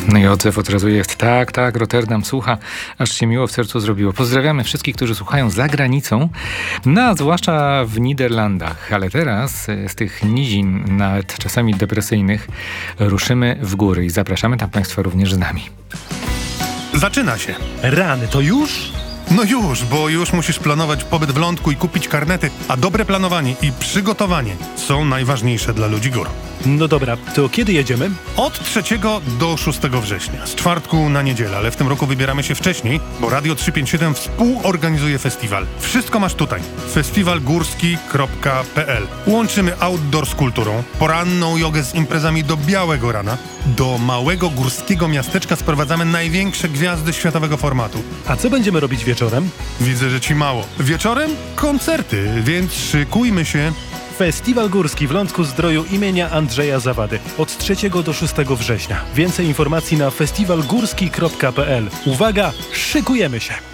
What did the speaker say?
No i odzew od razu jest. Tak, Rotterdam słucha, aż się miło w sercu zrobiło. Pozdrawiamy wszystkich, którzy słuchają za granicą, no a zwłaszcza w Niderlandach. Ale teraz z tych nizin, nawet czasami depresyjnych, ruszymy w góry i zapraszamy tam Państwa również z nami. Zaczyna się. Rany, to już? No już, bo już musisz planować pobyt w lądku i kupić karnety, a dobre planowanie i przygotowanie są najważniejsze dla ludzi gór. No dobra, to kiedy jedziemy? Od 3 do 6 września, z czwartku na niedzielę, ale w tym roku wybieramy się wcześniej, bo Radio 357 współorganizuje festiwal. Wszystko masz tutaj. festiwalgórski.pl. Łączymy outdoor z kulturą, poranną jogę z imprezami do białego rana. Do małego górskiego miasteczka sprowadzamy największe gwiazdy światowego formatu. A co będziemy robić wieczorem? Widzę, że ci mało. Wieczorem koncerty, więc szykujmy się. Festiwal Górski w Lądku Zdroju imienia Andrzeja Zawady. Od 3 do 6 września. Więcej informacji na festiwalgórski.pl. Uwaga, szykujemy się!